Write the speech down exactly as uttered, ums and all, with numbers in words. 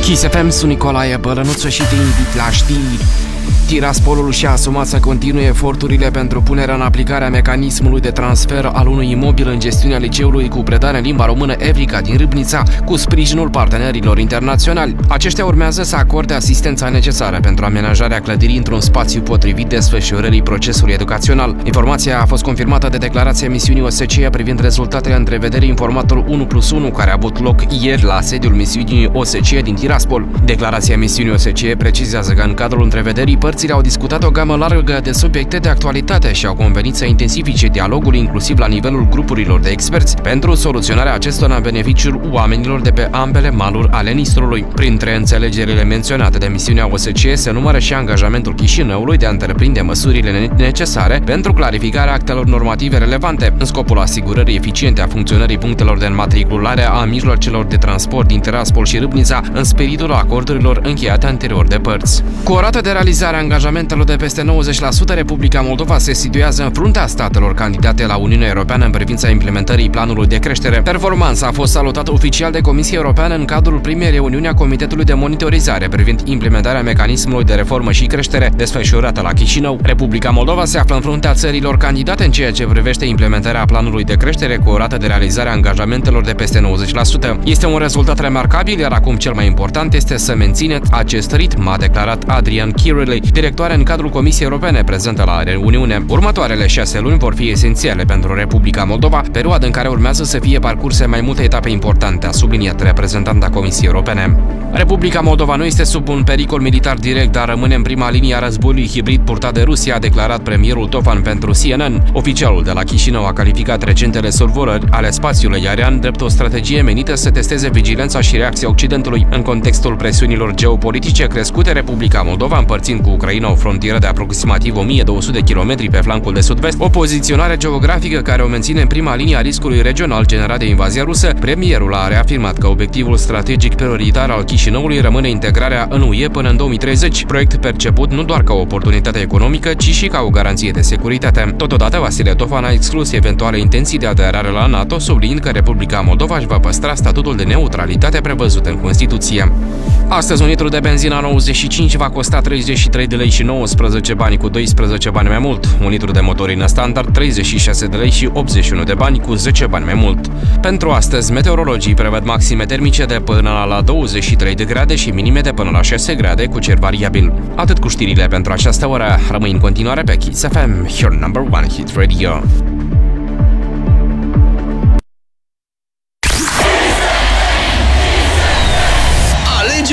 Kiss F M, sunt Nicolae Bălănuță și te invit la știri. Tiraspolul și-a asumat să continue eforturile pentru punerea în aplicare a mecanismului de transfer al unui imobil în gestiunea liceului cu predare în limba română Evrica din Râbnița, cu sprijinul partenerilor internaționali. Aceștia urmează să acorde asistența necesară pentru amenajarea clădirii într-un spațiu potrivit desfășurării procesului educațional. Informația a fost confirmată de declarația misiunii O S C E privind rezultatele întrevederii Informator unu plus unu, care a avut loc ieri la sediul misiunii O S C E din Tiraspol. Declarația misiunii O S C E precizează că în cadrul întrevederii părțile au discutat o gamă largă de subiecte de actualitate și au convenit să intensifice dialogul inclusiv la nivelul grupurilor de experți pentru soluționarea acestora în beneficiul oamenilor de pe ambele maluri ale Nistrului. Printre înțelegerile menționate de misiunea O S C E se numără și angajamentul Chișinăului de a întreprinde măsurile necesare pentru clarificarea actelor normative relevante, în scopul asigurării eficiente a funcționării punctelor de înmatriculare a mijloacelor de transport din Tiraspol și Râbnița, în spiritul acordurilor încheiate anterior de părți. Cu o rată de realizare a angajamentelor de peste nouăzeci la sută, Republica Moldova se situează în fruntea statelor candidate la Uniunea Europeană în privința implementării planului de creștere. Performanța a fost salutată oficial de Comisia Europeană în cadrul primei reuniuni a Comitetului de Monitorizare privind implementarea mecanismului de reformă și creștere desfășurată la Chișinău. Republica Moldova se află în fruntea țărilor candidate în ceea ce privește implementarea planului de creștere, cu o rată de realizare a angajamentelor de peste nouăzeci la sută. Este un rezultat remarcabil, iar acum cel mai important este să mențineți acest ritm, a declarat Adrian Kirilley, directoare în cadrul Comisiei Europene prezentă la reuniune. Următoarele șase luni vor fi esențiale pentru Republica Moldova, perioadă în care urmează să fie parcurse mai multe etape importante, a subliniat reprezentanta Comisiei Europene. Republica Moldova nu este sub un pericol militar direct, dar rămâne în prima linie a războiului hibrid purtat de Rusia, a declarat premierul Tofan pentru C N N. Oficialul de la Chișinău a calificat recentele survolări ale spațiului aerian drept o strategie menită să testeze vigilența și reacția Occidentului. În contextul presiunilor geopolitice crescute, Republica Moldova, împărțind cu Ucraina o frontieră de aproximativ o mie două sute de kilometri pe flancul de sud-vest, o poziționare geografică care o menține în prima linie a riscului regional generat de invazia rusă, premierul a reafirmat că obiectivul strategic prioritar al Chișinăului rămâne integrarea în U E până în două mii treizeci, proiect perceput nu doar ca o oportunitate economică, ci și ca o garanție de securitate. Totodată, Vasile Tofan a exclus eventuale intenții de aderare la NATO, subliniind că Republica Moldova își va păstra statutul de neutralitate prevăzut în Constituție. Astăzi, un litru de benzină nouăzeci și cinci va costa treizeci și trei de lei și nouăsprezece bani, cu doisprezece bani mai mult. Un litru de motorină standard treizeci și șase de lei și optzeci și unu de bani, cu zece bani mai mult. Pentru astăzi, meteorologii prevăd maxime termice de până la douăzeci și trei de grade și minime de până la șase grade, cu cer variabil. Atât cu știrile pentru această oră. Rămâi în continuare pe Kiss F M, your number one hit radio.